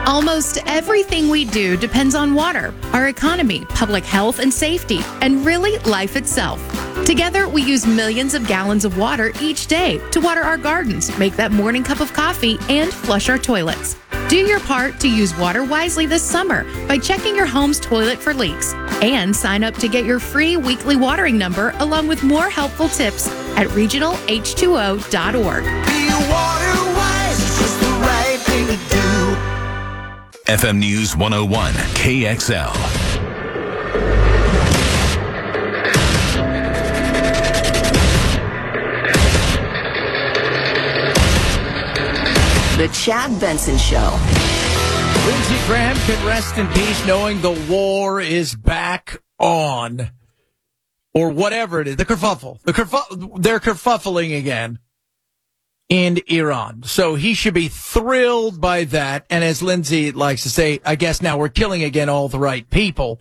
Almost everything we do depends on water, our economy, public health and safety, and really life itself. Together, we use millions of gallons of water each day to water our gardens, make that morning cup of coffee, and flush our toilets. Do your part to use water wisely this summer by checking your home's toilet for leaks. And sign up to get your free weekly watering number along with more helpful tips at regionalh2o.org. Be water wise, it's just the right thing to do. FM News 101, KXL. The Chad Benson Show. Lindsey Graham can rest in peace knowing the war is back on. Or whatever it is. The kerfuffle. They're kerfuffling again in Iran. So he should be thrilled by that. And as Lindsey likes to say, I guess now we're killing again all the right people.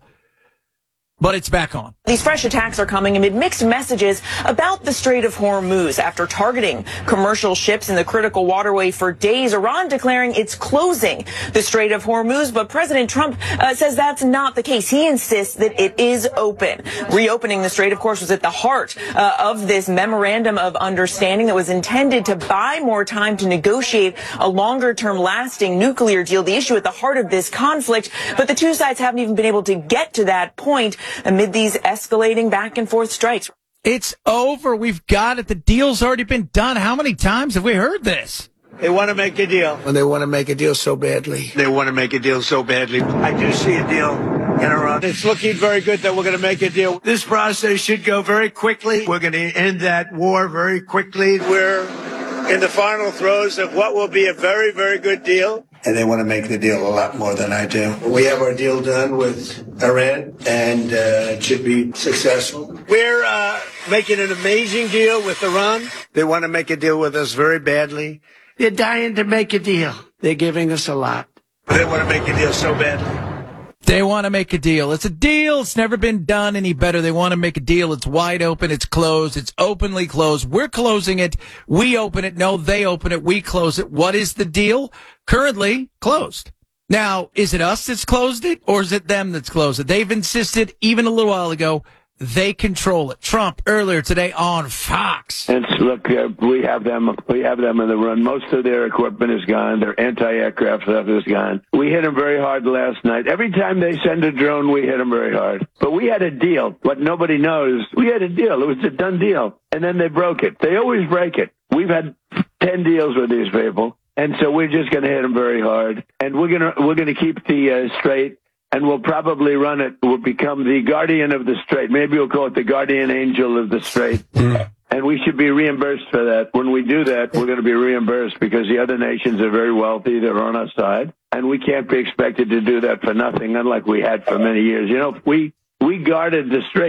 But it's back on. These fresh attacks are coming amid mixed messages about the Strait of Hormuz. After targeting commercial ships in the critical waterway for days, Iran declaring it's closing the Strait of Hormuz. But President Trump says that's not the case. He insists that it is open. Reopening the strait, of course, was at the heart of this memorandum of understanding that was intended to buy more time to negotiate a longer-term lasting nuclear deal, the issue at the heart of this conflict. But the two sides haven't even been able to get to that point amid these escalating back and forth strikes. It's over. We've got it. The deal's already been done. How many times have we heard this? They want to make a deal. And they want to make a deal so badly. They want to make a deal so badly. I do see a deal in Iran. It's looking very good that we're going to make a deal. This process should go very quickly. We're going to end that war very quickly. We're in the final throes of what will be a very, very good deal. And they want to make the deal a lot more than I do. We have our deal done with Iran, and it should be successful. We're making an amazing deal with Iran. They want to make a deal with us very badly. They're dying to make a deal. They're giving us a lot. They want to make a deal so badly. They want to make a deal. It's a deal. It's never been done any better. They want to make a deal. It's wide open. It's closed. It's openly closed. We're closing it. We open it. No, they open it. We close it. What is the deal? Currently closed. Now, is it us that's closed it or is it them that's closed it? They've insisted even a little while ago they control it. Trump earlier today on Fox. And look, we have them in the run. Most of their equipment is gone. Their anti-aircraft stuff is gone. We hit them very hard last night. Every time they send a drone, we hit them very hard. But we had a deal. What nobody knows, we had a deal. It was a done deal. And then they broke it. They always break it. We've had 10 deals with these people. And so we're just going to hit them very hard. And we're going to keep the strait. And we'll probably run it. We'll become the guardian of the strait. Maybe we'll call it the guardian angel of the strait. And we should be reimbursed for that. When we do that, we're going to be reimbursed because the other nations are very wealthy. They're on our side. And we can't be expected to do that for nothing, unlike we had for many years. You know, we guarded the strait.